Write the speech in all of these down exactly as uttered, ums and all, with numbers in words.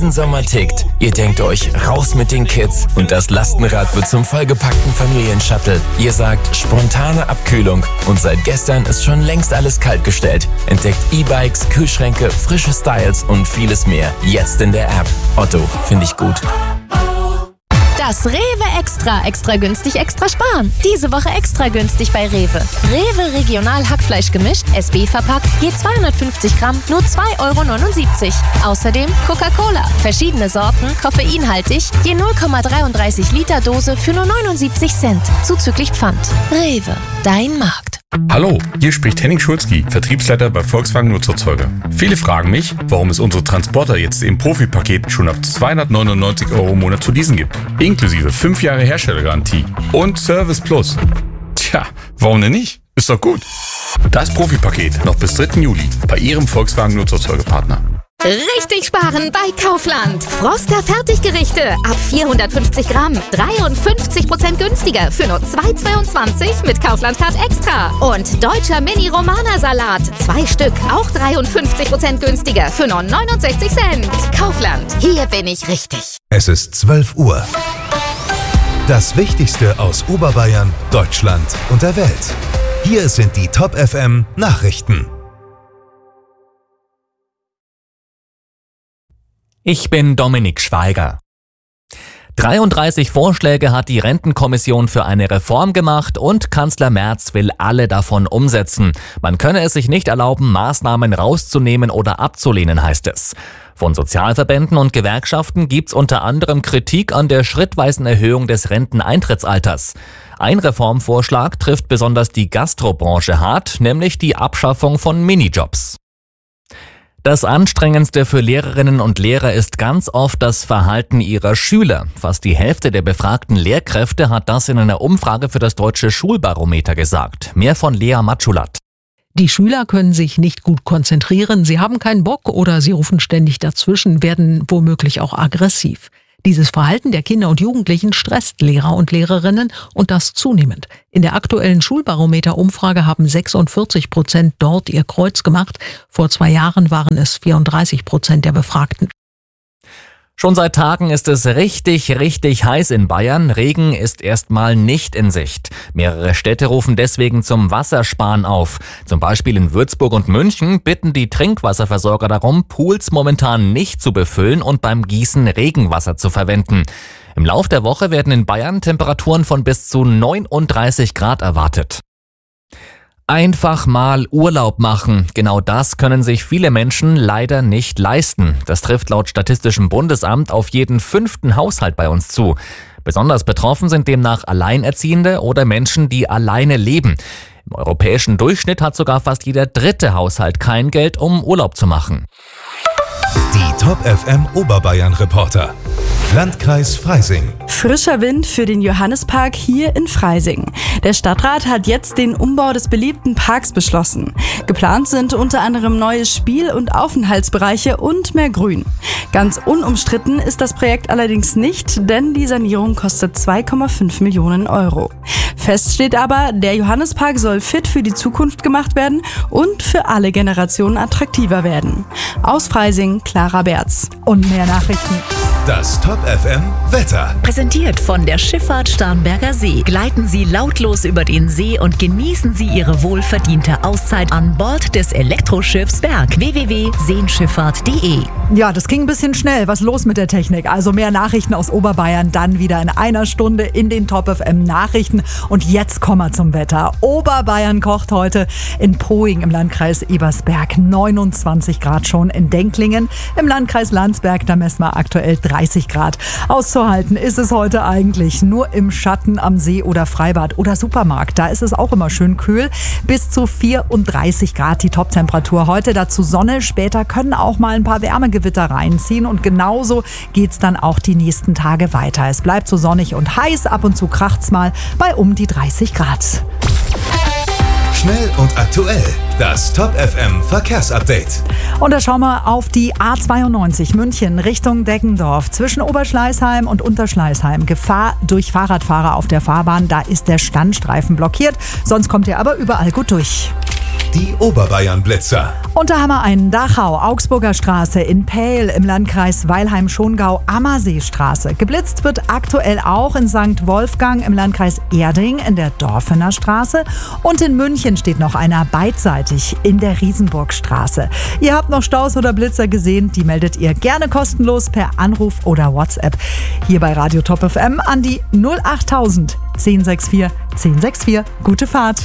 diesen Sommer tickt. Ihr denkt euch, raus mit den Kids und das Lastenrad wird zum vollgepackten Familienshuttle. Ihr sagt, spontane Abkühlung und seit gestern ist schon längst alles kaltgestellt. Entdeckt E-Bikes, Kühlschränke, frische Styles und vieles mehr. Jetzt in der App. Otto, finde ich gut. Das Rewe Extra. Extra günstig, extra sparen. Diese Woche extra günstig bei Rewe. Rewe Regional Hackfleisch gemischt, S B verpackt, je zweihundertfünfzig Gramm, nur zwei Euro neunundsiebzig. Außerdem Coca-Cola. Verschiedene Sorten, koffeinhaltig, je null Komma dreiunddreißig Liter Dose für nur neunundsiebzig Cent. Zuzüglich Pfand. Rewe, dein Markt. Hallo, hier spricht Henning Schulzki, Vertriebsleiter bei Volkswagen Nutzerzeuger. Viele fragen mich, warum es unsere Transporter jetzt im Profipaket schon ab zweihundertneunundneunzig Euro im Monat zu leasen gibt. Inklusive fünf Jahre Herstellergarantie und Service Plus. Tja, warum denn nicht? Ist doch gut. Das Profipaket noch bis dritten Juli bei Ihrem Volkswagen Nutzerzeugerpartner. Richtig sparen bei Kaufland. Froster Fertiggerichte ab vierhundertfünfzig Gramm. dreiundfünfzig Prozent günstiger für nur zwei Euro zweiundzwanzig mit Kaufland Card Extra. Und deutscher Mini-Romana-Salat. Zwei Stück, auch dreiundfünfzig Prozent günstiger für nur neunundsechzig Cent. Kaufland, hier bin ich richtig. Es ist zwölf Uhr. Das Wichtigste aus Oberbayern, Deutschland und der Welt. Hier sind die Top F M Nachrichten. Ich bin Dominik Schweiger. dreiunddreißig Vorschläge hat die Rentenkommission für eine Reform gemacht und Kanzler Merz will alle davon umsetzen. Man könne es sich nicht erlauben, Maßnahmen rauszunehmen oder abzulehnen, heißt es. Von Sozialverbänden und Gewerkschaften gibt's unter anderem Kritik an der schrittweisen Erhöhung des Renteneintrittsalters. Ein Reformvorschlag trifft besonders die Gastrobranche hart, nämlich die Abschaffung von Minijobs. Das Anstrengendste für Lehrerinnen und Lehrer ist ganz oft das Verhalten ihrer Schüler. Fast die Hälfte der befragten Lehrkräfte hat das in einer Umfrage für das Deutsche Schulbarometer gesagt. Mehr von Lea Matschulat. Die Schüler können sich nicht gut konzentrieren, sie haben keinen Bock oder sie rufen ständig dazwischen, werden womöglich auch aggressiv. Dieses Verhalten der Kinder und Jugendlichen stresst Lehrer und Lehrerinnen und das zunehmend. In der aktuellen Schulbarometer-Umfrage haben sechsundvierzig Prozent dort ihr Kreuz gemacht. Vor zwei Jahren waren es vierunddreißig Prozent der Befragten. Schon seit Tagen ist es richtig, richtig heiß in Bayern. Regen ist erstmal nicht in Sicht. Mehrere Städte rufen deswegen zum Wassersparen auf. Zum Beispiel in Würzburg und München bitten die Trinkwasserversorger darum, Pools momentan nicht zu befüllen und beim Gießen Regenwasser zu verwenden. Im Lauf der Woche werden in Bayern Temperaturen von bis zu neununddreißig Grad erwartet. Einfach mal Urlaub machen. Genau das können sich viele Menschen leider nicht leisten. Das trifft laut Statistischem Bundesamt auf jeden fünften Haushalt bei uns zu. Besonders betroffen sind demnach Alleinerziehende oder Menschen, die alleine leben. Im europäischen Durchschnitt hat sogar fast jeder dritte Haushalt kein Geld, um Urlaub zu machen. Die Top F M Oberbayern Reporter. Landkreis Freising. Frischer Wind für den Johannispark hier in Freising. Der Stadtrat hat jetzt den Umbau des beliebten Parks beschlossen. Geplant sind unter anderem neue Spiel- und Aufenthaltsbereiche und mehr Grün. Ganz unumstritten ist das Projekt allerdings nicht, denn die Sanierung kostet zwei Komma fünf Millionen Euro. Fest steht aber, der Johannispark soll fit für die Zukunft gemacht werden und für alle Generationen attraktiver werden. Aus Freising, Clara Berz. Und mehr Nachrichten. Das Top F M Wetter. Präsentiert von der Schifffahrt Starnberger See. Gleiten Sie lautlos über den See und genießen Sie Ihre wohlverdiente Auszeit an Bord des Elektroschiffs Berg. w w w punkt seenschifffahrt punkt de. Ja, das ging ein bisschen schnell. Was los mit der Technik? Also mehr Nachrichten aus Oberbayern dann wieder in einer Stunde in den Top F M Nachrichten. Und jetzt kommen wir zum Wetter. Oberbayern kocht heute in Poing im Landkreis Ebersberg. neunundzwanzig Grad schon in Denklingen. Im Landkreis Landsberg, da messen wir aktuell dreißig Grad. Auszuhalten ist es heute eigentlich nur im Schatten am See oder Freibad oder Supermarkt. Da ist es auch immer schön kühl. Bis zu vierunddreißig Grad die Toptemperatur. Heute dazu Sonne. Später können auch mal ein paar Wärmegewitter reinziehen. Und genauso geht's dann auch die nächsten Tage weiter. Es bleibt so sonnig und heiß. Ab und zu kracht's mal bei um die dreißig Grad. Schnell und aktuell. Das Top F M Verkehrsupdate. Und da schauen wir auf die A zweiundneunzig München Richtung Deggendorf. Zwischen Oberschleißheim und Unterschleißheim. Gefahr durch Fahrradfahrer auf der Fahrbahn. Da ist der Standstreifen blockiert. Sonst kommt ihr aber überall gut durch. Die Oberbayern-Blitzer. Und da haben wir einen Dachau, Augsburger Straße, in Pähl im Landkreis Weilheim-Schongau, Ammerseestraße. Geblitzt wird aktuell auch in Sankt Wolfgang im Landkreis Erding in der Dorfener Straße. Und in München steht noch einer beidseitig in der Riesenburgstraße. Ihr habt noch Staus oder Blitzer gesehen, die meldet ihr gerne kostenlos per Anruf oder WhatsApp. Hier bei Radio Top F M an die null achttausend zehn sechs vier zehn sechs vier. Gute Fahrt!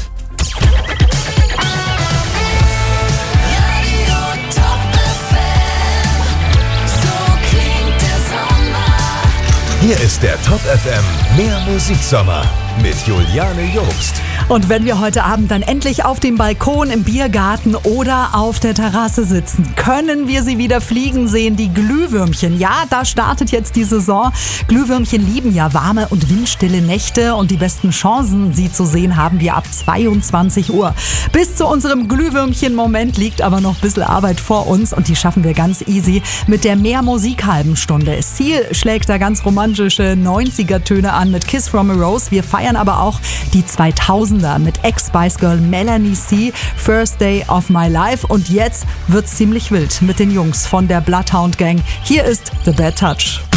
Hier ist der Top F M Mehr Musiksommer mit Juliane Jobst. Und wenn wir heute Abend dann endlich auf dem Balkon, im Biergarten oder auf der Terrasse sitzen, können wir sie wieder fliegen sehen, die Glühwürmchen. Ja, da startet jetzt die Saison. Glühwürmchen lieben ja warme und windstille Nächte und die besten Chancen, sie zu sehen, haben wir ab zweiundzwanzig Uhr. Bis zu unserem Glühwürmchen-Moment liegt aber noch ein bisschen Arbeit vor uns und die schaffen wir ganz easy mit der Mehr Musik-halben Stunde. Seal schlägt da ganz romantische neunziger-Töne an mit Kiss from a Rose. Wir feiern aber auch die zweitausender mit Ex-Spice Girl Melanie C, First Day of My Life. Und jetzt wird's ziemlich wild mit den Jungs von der Bloodhound Gang. Hier ist The Bad Touch.